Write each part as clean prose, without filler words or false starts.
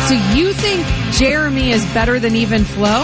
So you think Jeremy is better than Even Flow?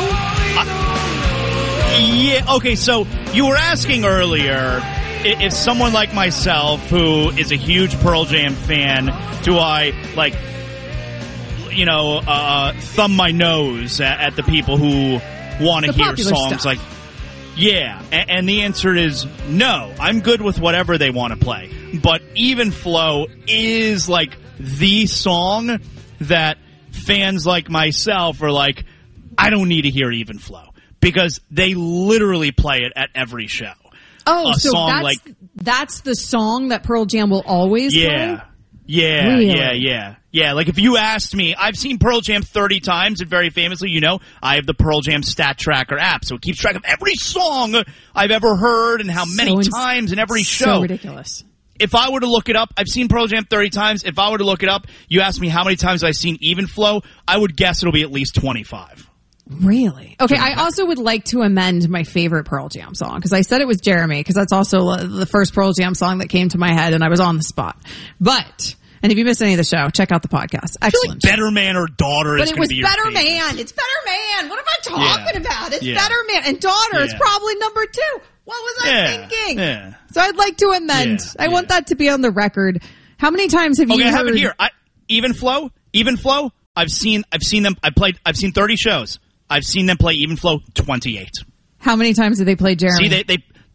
Yeah, okay, so you were asking earlier if someone like myself, who is a huge Pearl Jam fan, do I, like, you know, thumb my nose at the people who want to hear songs stuff. like, yeah, and the answer is no. I'm good with whatever they want to play. But Even Flow is, like, the song that fans like myself are like, I don't need to hear Even Flow. Because they literally play it at every show. Oh, so that's the song that Pearl Jam will always play? Yeah, really? Yeah, like if you asked me, I've seen Pearl Jam 30 times, and very famously, you know, I have the Pearl Jam Stat Tracker app, so it keeps track of every song I've ever heard and how many times in every show. So ridiculous. If I were to look it up, I've seen Pearl Jam 30 times. If I were to look it up, you ask me how many times I've seen Even Flow, I would guess it'll be at least 25. Really? Okay, I also would like to amend my favorite Pearl Jam song, because I said it was Jeremy, because that's also the first Pearl Jam song that came to my head, and I was on the spot. But, and if you missed any of the show, check out the podcast. Excellent. I feel like Better Man or Daughter is going to be your favorite. But it was Better Man. It's Better Man. What am I talking about? It's Yeah. Better Man. And Daughter is probably number 2. What was I thinking? Yeah. So I'd like to amend. I want that to be on the record. How many times have you heard? Okay, I have it here. Even Flow. I've seen them. I've seen 30 shows. I've seen them play Even Flow 28. How many times did they play Jeremy? See,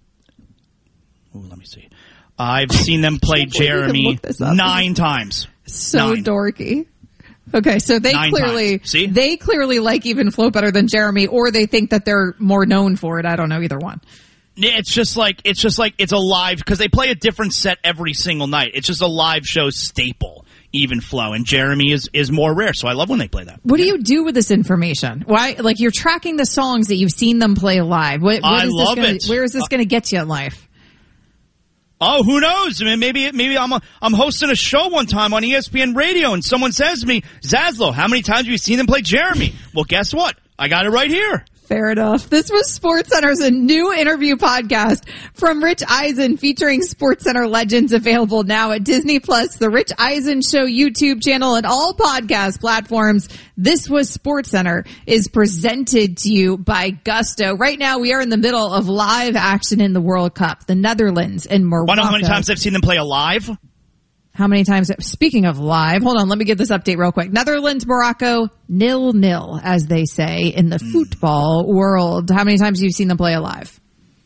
let me see. I've seen them play Jeremy 9 times. So 9. Dorky. Okay, so they clearly like Even Flow better than Jeremy, or they think that they're more known for it. I don't know, either one. It's just like it's a live, because they play a different set every single night. It's just a live show staple. Even Flow, and Jeremy is more rare, so I love when they play that. What do you do with this information? Why, like, you're tracking the songs that you've seen them play live. I love it. Where is this going to get you in life? Oh, who knows? I mean, maybe I'm hosting a show one time on ESPN Radio, and someone says to me, Zaslow, how many times have you seen them play Jeremy? Well, guess what? I got it right here. Fair enough. This was SportsCenter's a new interview podcast from Rich Eisen featuring SportsCenter legends, available now at Disney Plus, the Rich Eisen Show YouTube channel, and all podcast platforms. This was SportsCenter is presented to you by Gusto. Right now, we are in the middle of live action in the World Cup. The Netherlands and Morocco. I know how many times I've seen them play live. How many times? Speaking of live, hold on, let me get this update real quick. Netherlands, Morocco, 0-0, as they say in the football world. How many times have you seen them play live?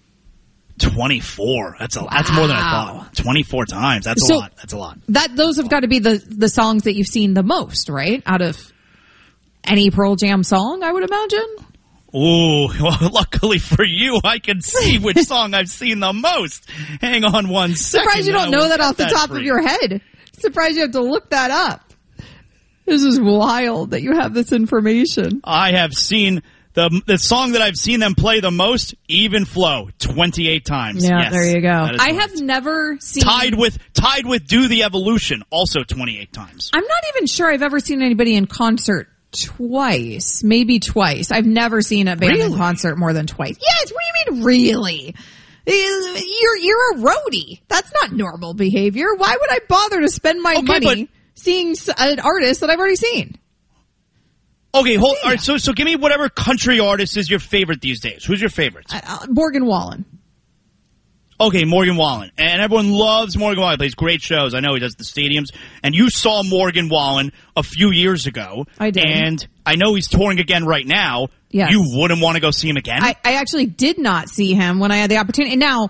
24. That's more than I thought. 24 times. That's a lot. That's a lot. Those have got to be the songs that you've seen the most, right? Out of any Pearl Jam song, I would imagine. Ooh, well, luckily for you, I can see which song I've seen the most. Hang on one second. Surprised you don't know that off the top of your head. Surprised you have to look that up. This is wild that you have this information. I have seen the song that I've seen them play the most, Even Flow, 28 times. Yeah, yes, there you go. I have never seen... Tied with Do the Evolution, also 28 times. I'm not even sure I've ever seen anybody in concert twice, maybe twice. I've never seen a band in concert more than twice. Yes, what do you mean really? You're a roadie. That's not normal behavior. Why would I bother to spend my money seeing an artist that I've already seen? Okay, all right, so give me whatever country artist is your favorite these days. Who's your favorite? Morgan Wallen. Okay, Morgan Wallen. And everyone loves Morgan Wallen. He plays great shows. I know he does the stadiums. And you saw Morgan Wallen a few years ago. I did. And I know he's touring again right now. Yes. You wouldn't want to go see him again? I actually did not see him when I had the opportunity. Now,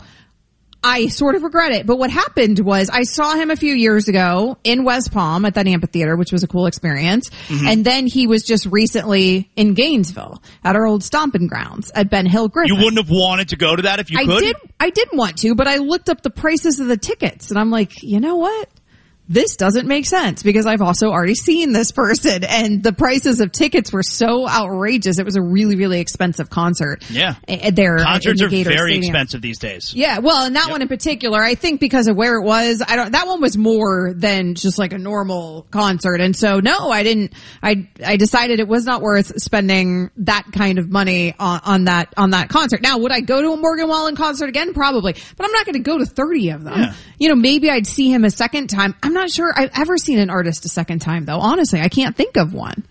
I sort of regret it, but what happened was I saw him a few years ago in West Palm at that amphitheater, which was a cool experience. Mm-hmm. And then he was just recently in Gainesville at our old stomping grounds at Ben Hill Griffin. You wouldn't have wanted to go to that if you could? I did want to, but I looked up the prices of the tickets and I'm like, you know what? This doesn't make sense because I've also already seen this person and the prices of tickets were so outrageous. It was a really, really expensive concert. Yeah. Concerts are very expensive these days. Yeah. Well, and that one in particular, I think because of where it was, that one was more than just like a normal concert. And so no, I didn't, I decided it was not worth spending that kind of money on that concert. Now, would I go to a Morgan Wallen concert again? Probably, but I'm not going to go to 30 of them. Yeah. You know, maybe I'd see him a second time. I'm not not sure I've ever seen an artist a second time, though. Honestly, I can't think of one.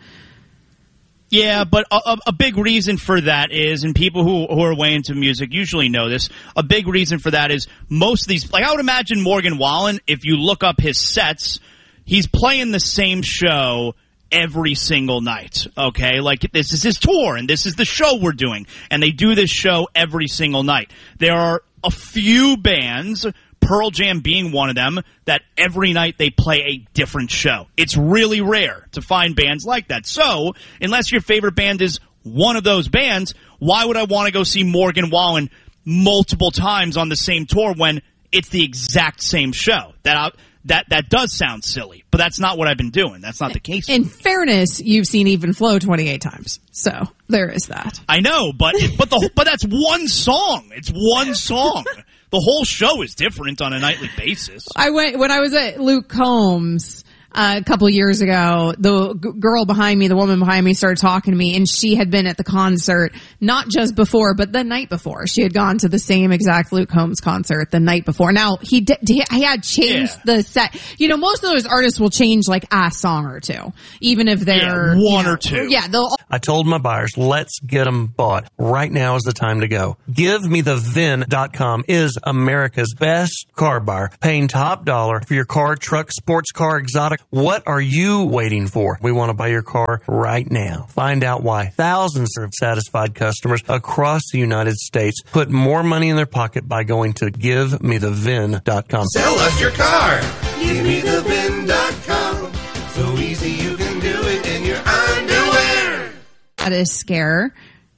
Yeah, but a big reason for that is, and people who are way into music usually know this, a big reason for that is most of these, like I would imagine Morgan Wallen, if you look up his sets, he's playing the same show every single night, okay? Like, this is his tour, and this is the show we're doing, and they do this show every single night. There are a few bands, Pearl Jam being one of them, that every night they play a different show. It's really rare to find bands like that. So, unless your favorite band is one of those bands, why would I want to go see Morgan Wallen multiple times on the same tour when it's the exact same show? That does sound silly, but that's not what I've been doing. That's not the case. In fairness, you've seen Even Flow 28 times. So, there is that. I know, but that's one song. It's one song. The whole show is different on a nightly basis. When I was at Luke Combs a couple years ago, the girl behind me, the woman behind me, started talking to me, and she had been at the concert not just before, but the night before. She had gone to the same exact Luke Combs concert the night before. Now he had changed the set. You know, most of those artists will change like a song or two, even if they're one or two. Yeah, I told my buyers, let's get them bought. Right now is the time to go. GiveMeTheVin.com is America's best car buyer, paying top dollar for your car, truck, sports car, exotic. What are you waiting for? We want to buy your car right now. Find out why thousands of satisfied customers across the United States put more money in their pocket by going to GiveMeTheVin.com. Sell us your car. GiveMeTheVin.com. So easy you can do it in your underwear. That is scare.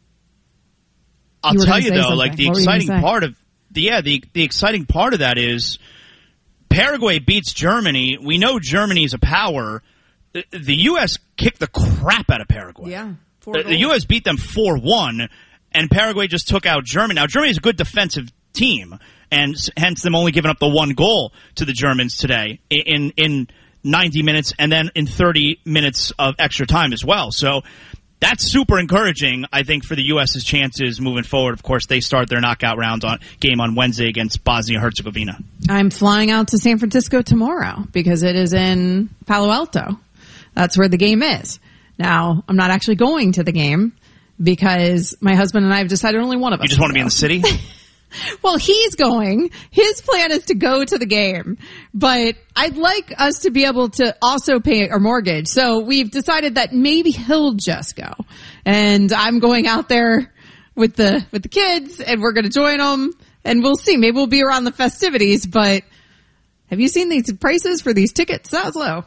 I'll tell you though, like the exciting part of the exciting part of that is Paraguay beats Germany. We know Germany's a power. The U.S. kicked the crap out of Paraguay. Yeah. The U.S. beat them 4-1, and Paraguay just took out Germany. Now, Germany's a good defensive team, and hence them only giving up the one goal to the Germans today in 90 minutes and then in 30 minutes of extra time as well. So that's super encouraging, I think, for the U.S.'s chances moving forward. Of course, they start their knockout round game on Wednesday against Bosnia-Herzegovina. I'm flying out to San Francisco tomorrow because it is in Palo Alto. That's where the game is. Now, I'm not actually going to the game because my husband and I have decided only one of us. You just want to be in the city? Well, he's going. His plan is to go to the game, but I'd like us to be able to also pay our mortgage. So we've decided that maybe he'll just go, and I'm going out there with the kids, and we're going to join them, and we'll see. Maybe we'll be around the festivities. But have you seen these prices for these tickets? Low.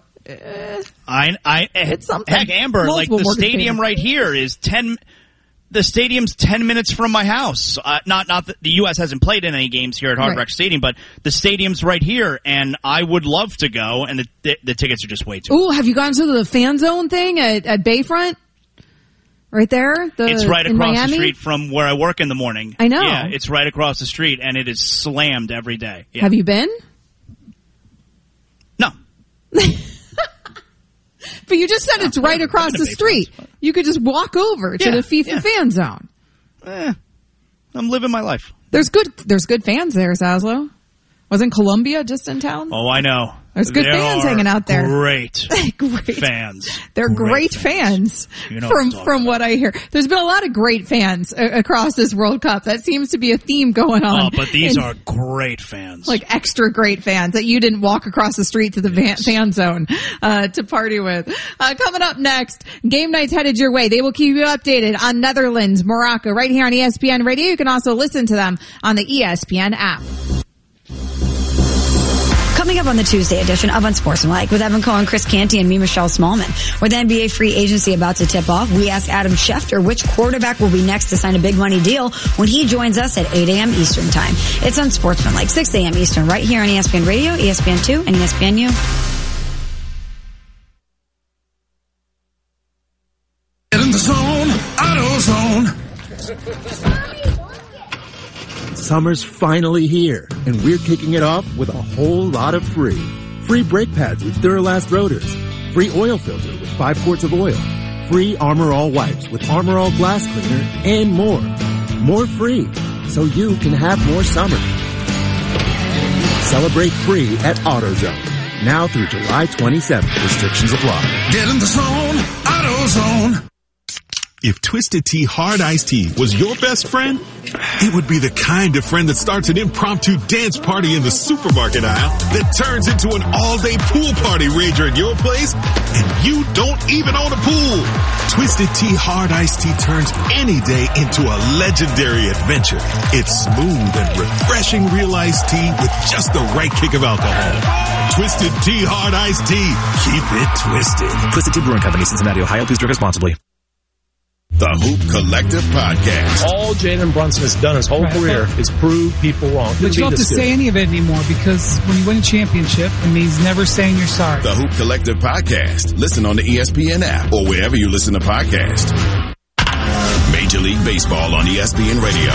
It's something. Heck, Amber, multiple like the stadium right here is 10. The stadium's 10 minutes from my house. Not that the U.S. hasn't played in any games here at Hard Rock Stadium, but the stadium's right here, and I would love to go, and the tickets are just way too. Ooh, have you gone to the fan zone thing at Bayfront? Right there? It's right across Miami? the street from where I work in the morning. I know. Yeah, it's right across the street, and it is slammed every day. Yeah. Have you been? No. But you just said it's right across the street. You could just walk over to the FIFA fan zone. I'm living my life. There's good fans there, Zaslow. Wasn't Columbia just in town? Oh, I know. There's good fans hanging out there. Great fans. They're great fans from what I hear. There's been a lot of great fans across this World Cup. That seems to be a theme going on. Oh, but these are great fans. Like extra great fans that you didn't walk across the street to the fan zone to party with. Coming up next, game night's headed your way. They will keep you updated on Netherlands, Morocco, right here on ESPN Radio. You can also listen to them on the ESPN app. Coming up on the Tuesday edition of Unsportsmanlike with Evan Cohen, Chris Canty, and me, Michelle Smallman. With the NBA free agency about to tip off, we ask Adam Schefter which quarterback will be next to sign a big money deal when he joins us at 8 a.m. Eastern Time. It's Unsportsmanlike, 6 a.m. Eastern, right here on ESPN Radio, ESPN2, and ESPNU. Get in the zone, AutoZone. Summer's finally here, and we're kicking it off with a whole lot of free. Free brake pads with Duralast rotors. Free oil filter with 5 quarts of oil. Free Armor All wipes with Armor All glass cleaner, and more. More free, so you can have more summer. Celebrate free at AutoZone. Now through July 27th. Restrictions apply. Get in the zone, AutoZone. If Twisted Tea Hard Iced Tea was your best friend, it would be the kind of friend that starts an impromptu dance party in the supermarket aisle that turns into an all-day pool party rager at your place, and you don't even own a pool. Twisted Tea Hard Iced Tea turns any day into a legendary adventure. It's smooth and refreshing real iced tea with just the right kick of alcohol. Twisted Tea Hard Iced Tea. Keep it twisted. Twisted Tea Brewing Company, Cincinnati, Ohio. Please drink responsibly. The Hoop Collective Podcast. All Jalen Brunson has done his whole career is prove people wrong. But you don't have to say any of it anymore, because when you win a championship, it means never saying you're sorry. The Hoop Collective Podcast. Listen on the ESPN app or wherever you listen to podcasts. Major League Baseball on ESPN Radio.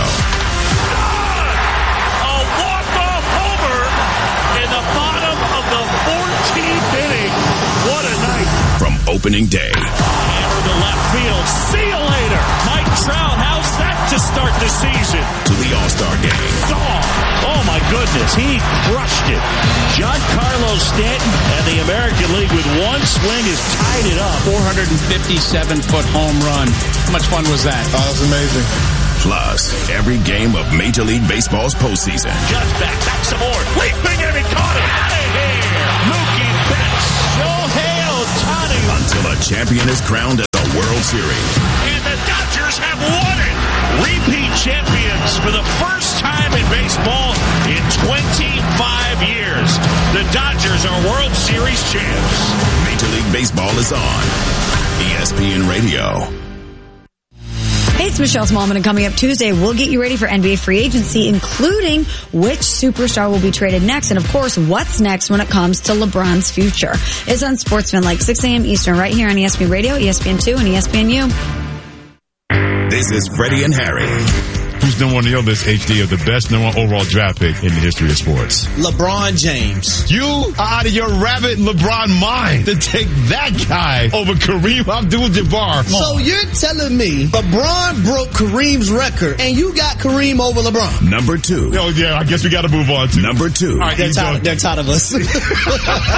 A walk-off homer in the bottom of the 14th inning. What a night. From opening day. To left field. See you later. Mike Trout, how's that to start the season? To the All-Star Game. Oh my goodness, he crushed it. Giancarlo Stanton and the American League with one swing has tied it up. 457-foot home run. How much fun was that? Oh, that was amazing. Plus, every game of Major League Baseball's postseason. Just back some more. Leaping and he caught it. Out of here. Mookie Betts. Shohei Ohtani. Until a champion is crowned at the World Series. And the Dodgers have won it. Repeat champions for the first time in baseball in 25 years. The Dodgers are World Series champs. Major League Baseball is on ESPN Radio. Hey, it's Michelle Smallman, and coming up Tuesday, we'll get you ready for NBA free agency, including which superstar will be traded next, and of course, what's next when it comes to LeBron's future. It's on Sportsman, like 6 a.m. Eastern, right here on ESPN Radio, ESPN2, and ESPNU. This is Freddie and Harry. Who's number one on your list, HD, of the best number one overall draft pick in the history of sports? LeBron James. You are out of your rabbit LeBron mind to take that guy over Kareem Abdul-Jabbar. So you're telling me LeBron broke Kareem's record and you got Kareem over LeBron? Number 2. Oh, yeah, I guess we got to move on to number 2. All right, they're tired of us.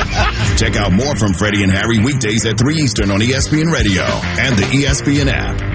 Check out more from Freddie and Harry weekdays at 3 Eastern on ESPN Radio and the ESPN app.